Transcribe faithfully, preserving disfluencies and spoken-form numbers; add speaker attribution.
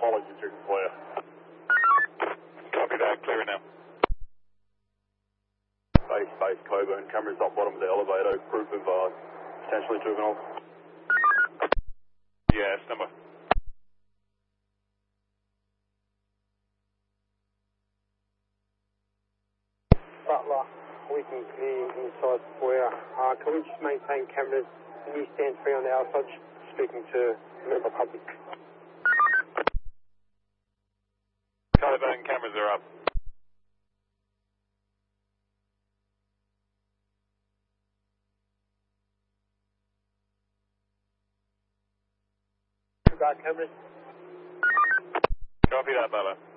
Speaker 1: Apologies, you're clear.
Speaker 2: Copy that, clear now.
Speaker 1: Base, base, Coburn, cameras up bottom of the elevator, group of uh, potentially juveniles.
Speaker 2: Yeah, number.
Speaker 3: Butler, we can clear inside foyer. Uh, can we just maintain cameras and you stand free on the outside? Just speaking to a member of public.
Speaker 2: Coburn cameras are up.
Speaker 3: Guard cameras.
Speaker 2: Copy that, Bubba.